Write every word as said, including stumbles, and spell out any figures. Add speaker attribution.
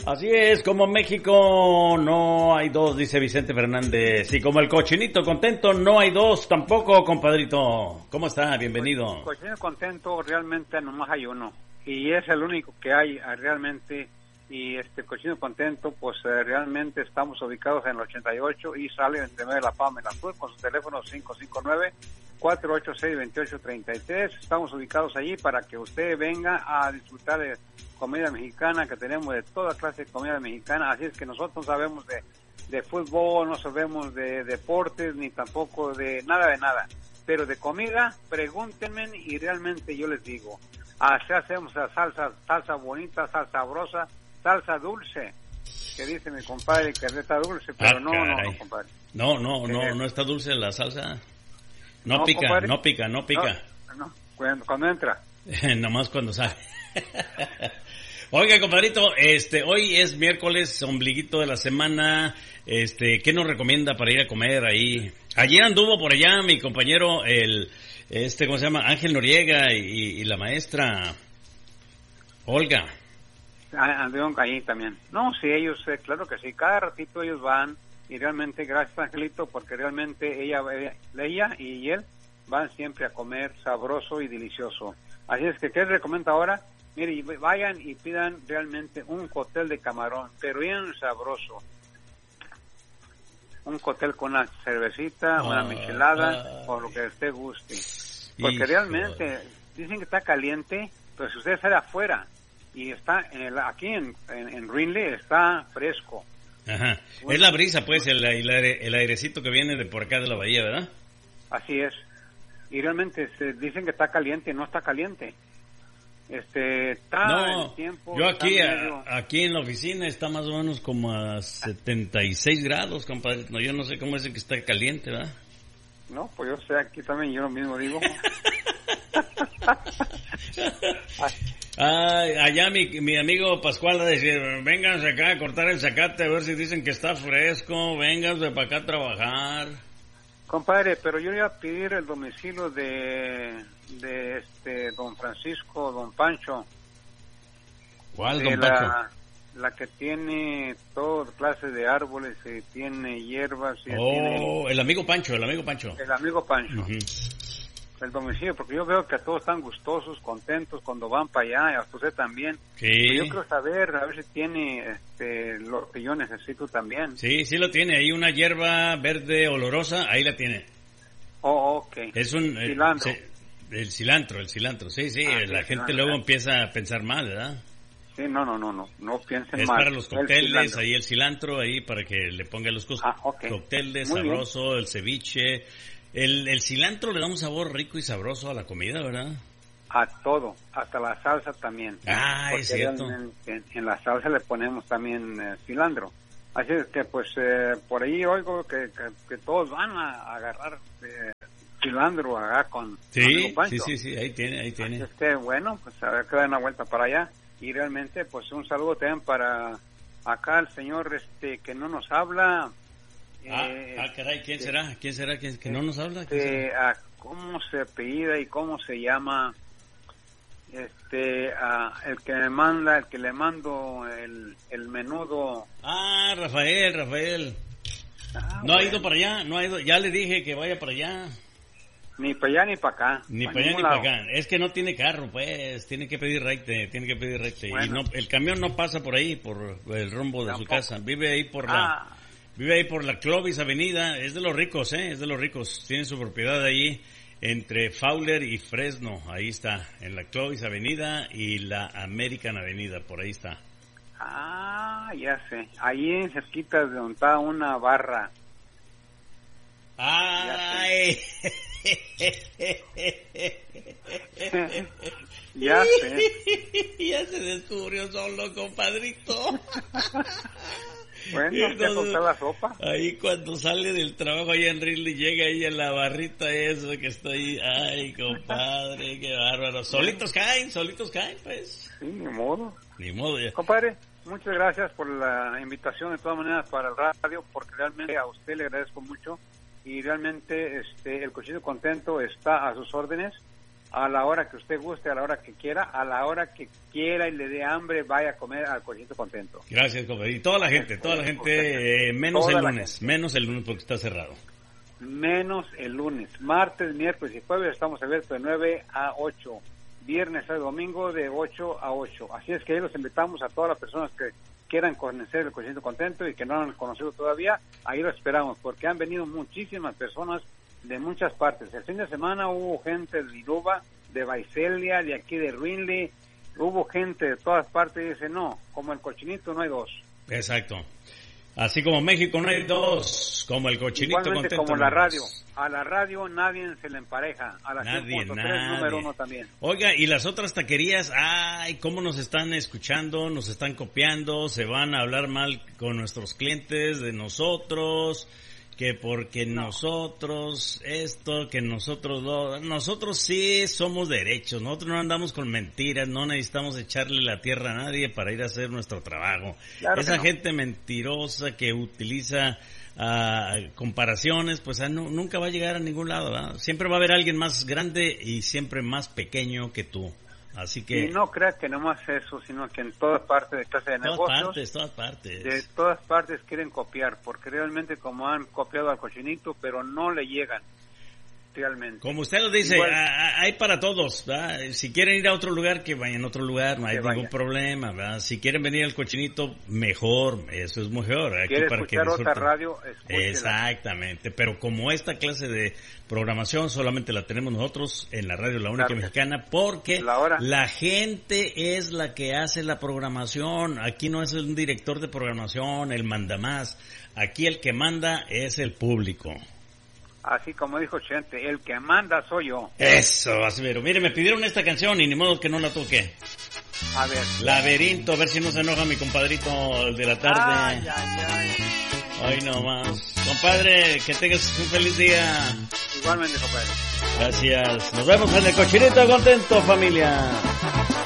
Speaker 1: Así es, como México no hay dos, dice Vicente Fernández. Y como el cochinito contento no hay dos tampoco, compadrito. ¿Cómo está? Bienvenido.
Speaker 2: El cochinito contento realmente nomás hay uno. Y es el único que hay realmente. Y este cochino contento, pues eh, realmente estamos ubicados en el ochenta y ocho y sale en de La Palma, en la Sur, con su teléfono cinco cinco nueve, cuatro ocho seis, dos ocho tres tres. Estamos ubicados allí para que usted venga a disfrutar de comida mexicana, que tenemos de toda clase de comida mexicana. Así es que nosotros no sabemos de, de fútbol, no sabemos de deportes, ni tampoco de nada de nada. Pero de comida, pregúntenme y realmente yo les digo. Así hacemos la salsa, salsa bonita, salsa sabrosa, salsa dulce, que dice mi compadre que está dulce, pero ah, no, no, no, compadre.
Speaker 1: No, no, no, eh, no está dulce la salsa. No, no pica, compadre. no pica, no pica.
Speaker 2: No, no. Cuando, cuando entra.
Speaker 1: Nomás cuando sale. Oiga, compadrito, este, hoy es miércoles, ombliguito de la semana. Este, ¿qué nos recomienda para ir a comer ahí? Ayer anduvo por allá mi compañero, el, este, ¿cómo se llama? Ángel Noriega y, y la maestra Olga.
Speaker 2: Anduvieron ahí también. No, sí, ellos, eh, claro que sí, cada ratito ellos van y realmente gracias Angelito porque realmente ella, ella, ella y él van siempre a comer sabroso y delicioso. Así es que, ¿qué les recomiendo ahora? Mire, vayan y pidan realmente un cóctel de camarón, pero bien sabroso. Un cóctel con una cervecita, oh, una michelada, oh, o lo que usted guste. Porque hijo. Realmente dicen que está caliente, pero si usted sale afuera y está en el, aquí en, en, en Rinley está fresco.
Speaker 1: Ajá. Bueno, es la brisa, pues, el, el, aire, el airecito que viene de por acá de la bahía, ¿verdad?
Speaker 2: Así es. Y realmente se dicen que está caliente, no está caliente. Este, está
Speaker 1: no,
Speaker 2: el tiempo.
Speaker 1: Yo aquí, medio... a, aquí en la oficina está más o menos como a setenta y seis grados, compadre. No, yo no sé cómo es el que está caliente, ¿verdad?
Speaker 2: No, pues yo sé, aquí también yo lo mismo digo.
Speaker 1: Ay, allá mi, mi amigo Pascual decía, vénganse acá a cortar el zacate a ver si dicen que está fresco, vénganse para acá a trabajar.
Speaker 2: Compadre, pero yo iba a pedir el domicilio de, de este don Francisco, don Pancho.
Speaker 1: ¿Cuál, don Pancho?
Speaker 2: La, la que tiene toda clase de árboles, y tiene hierbas. Y
Speaker 1: oh,
Speaker 2: tiene,
Speaker 1: el amigo Pancho, el amigo Pancho.
Speaker 2: El amigo Pancho.
Speaker 1: Uh-huh.
Speaker 2: El domicilio, porque yo veo que todos están gustosos, contentos cuando van para allá, y hasta usted también.
Speaker 1: Sí.
Speaker 2: Pero yo quiero saber, a ver si tiene este, lo que yo necesito también.
Speaker 1: Sí, sí lo tiene, hay una hierba verde olorosa, ahí la tiene.
Speaker 2: Oh, ok.
Speaker 1: Es un...
Speaker 2: Cilantro.
Speaker 1: Eh, el cilantro, el cilantro, sí, sí, ah, la
Speaker 2: sí,
Speaker 1: gente luego empieza a pensar mal, ¿verdad?
Speaker 2: Sí, no, no, no, no, no piensen
Speaker 1: es
Speaker 2: mal.
Speaker 1: Es para los cócteles, el ahí el cilantro, ahí para que le ponga los cos-
Speaker 2: ah, okay.
Speaker 1: cócteles,
Speaker 2: muy
Speaker 1: sabroso,
Speaker 2: bien.
Speaker 1: El ceviche. El, el cilantro le da un sabor rico y sabroso a la comida, ¿verdad?
Speaker 2: A todo, hasta la salsa también.
Speaker 1: Ah, es cierto.
Speaker 2: En, en, en la salsa le ponemos también eh, cilantro. Así es que, pues, eh, por ahí oigo que, que, que todos van a, a agarrar eh, cilantro acá con
Speaker 1: sí, sí, sí, sí, ahí tiene, ahí tiene.
Speaker 2: Así es que, bueno, pues a ver que dan una vuelta para allá. Y realmente, pues, un saludo también para acá el señor este que no nos habla.
Speaker 1: Ah,
Speaker 2: eh,
Speaker 1: ah, caray, ¿quién será? ¿Quién será que, que no nos habla?
Speaker 2: Este, a ¿cómo se apellida y cómo se llama? Este, a el que me manda, el que le mando el, el menudo.
Speaker 1: Ah, Rafael, Rafael.
Speaker 2: Ah,
Speaker 1: no
Speaker 2: bueno.
Speaker 1: ha ido para allá, no ha ido, ya le dije que vaya para allá.
Speaker 2: Ni para allá ni para acá.
Speaker 1: Ni para allá ni para acá. Es que no tiene carro, pues, tiene que pedir recte, tiene que pedir recte. Bueno. Y no, el camión no pasa por ahí, por el rumbo de Tampoco. su casa. Vive ahí por la...
Speaker 2: Ah.
Speaker 1: Vive ahí por la Clovis Avenida, es de los ricos, ¿eh? Es de los ricos. Tiene su propiedad ahí entre Fowler y Fresno. Ahí está, en la Clovis Avenida y la American Avenida, por ahí está.
Speaker 2: Ah, ya sé. Ahí cerquita de donde está una barra.
Speaker 1: ¡Ay!
Speaker 2: Ya sé.
Speaker 1: Ya se descubrió solo, compadrito.
Speaker 2: Bueno, ¿te conté la sopa?
Speaker 1: Ahí cuando sale del trabajo allá en Ridley, llega ahí en la barrita esa que está ahí. Ay, compadre, qué bárbaro. Solitos caen, solitos caen, pues.
Speaker 2: Sí, ni modo.
Speaker 1: Ni modo ya.
Speaker 2: Compadre, muchas gracias por la invitación de todas maneras para el radio, porque realmente a usted le agradezco mucho. Y realmente este el Cochino Contento está a sus órdenes. a la hora que usted guste, a la hora que quiera, a la hora que quiera y le dé hambre, vaya a comer al Cochinito Contento.
Speaker 1: Gracias, compadre. Y toda la gente, toda la gente, eh, menos
Speaker 2: Toda
Speaker 1: el
Speaker 2: la
Speaker 1: lunes,
Speaker 2: gente.
Speaker 1: menos el lunes porque está cerrado.
Speaker 2: Menos el lunes, martes, miércoles y jueves estamos abiertos de nueve a ocho, viernes y domingo de ocho a ocho. Así es que ahí los invitamos a todas las personas que quieran conocer el Cochinito Contento y que no han conocido todavía, ahí lo esperamos, porque han venido muchísimas personas de muchas partes. El fin de semana hubo gente de Iruba, de Vaiselia, de aquí de Ruinli, hubo gente de todas partes y dice, no, como el Cochinito no hay dos.
Speaker 1: Exacto. Así como México no hay dos, como el Cochinito
Speaker 2: Igualmente
Speaker 1: Contento.
Speaker 2: como
Speaker 1: no
Speaker 2: la
Speaker 1: hay
Speaker 2: radio,
Speaker 1: dos.
Speaker 2: a la radio nadie se le empareja, a la
Speaker 1: Nadie,
Speaker 2: cien punto tres
Speaker 1: nadie.
Speaker 2: número uno también.
Speaker 1: Oiga, y las otras taquerías, ay, cómo nos están escuchando, nos están copiando, se van a hablar mal con nuestros clientes, de nosotros, que porque
Speaker 2: No.
Speaker 1: nosotros, esto, que nosotros, lo, nosotros sí somos derechos, nosotros no andamos con mentiras, no necesitamos echarle la tierra a nadie para ir a hacer nuestro trabajo.
Speaker 2: Claro
Speaker 1: Esa
Speaker 2: que no.
Speaker 1: gente mentirosa que utiliza ah, comparaciones, pues ah, no, nunca va a llegar a ningún lado, ¿verdad? Siempre va a haber alguien más grande y siempre más pequeño que tú. Así que...
Speaker 2: Y no creas que nomás eso, sino que en todas partes de clase de
Speaker 1: todas
Speaker 2: negocios,
Speaker 1: partes, todas partes.
Speaker 2: de todas partes quieren copiar, porque realmente como han copiado al Cochinito, pero no le llegan, realmente.
Speaker 1: Como usted lo dice,
Speaker 2: Igual.
Speaker 1: a- a- hay para todos, ¿verdad? Si quieren ir a otro lugar, que vayan a otro lugar, no hay
Speaker 2: Que
Speaker 1: ningún
Speaker 2: vayan.
Speaker 1: problema, ¿verdad? Si quieren venir al Cochinito, mejor, eso es mejor. Aquí
Speaker 2: ¿Quiere
Speaker 1: para que
Speaker 2: escuchar otra
Speaker 1: disfruten.
Speaker 2: radio? Escúchela.
Speaker 1: Exactamente, pero como esta clase de programación solamente la tenemos nosotros en la radio La Única
Speaker 2: Claro.
Speaker 1: Mexicana, porque
Speaker 2: La hora.
Speaker 1: la gente es la que hace la programación. Aquí no es un director de programación, el mandamás. Aquí el que manda es el público.
Speaker 2: Así como dijo Chente, el que manda soy yo.
Speaker 1: Eso, así mero. Mire, me pidieron esta canción y ni modo que no la toque.
Speaker 2: A ver.
Speaker 1: Laberinto, a ver si no se enoja mi compadrito el de la tarde.
Speaker 2: Ay, ay, ay.
Speaker 1: Ay, no más. Compadre, que tengas un feliz día.
Speaker 2: Igualmente, compadre.
Speaker 1: Gracias. Nos vemos en el Cochinito Contento, familia.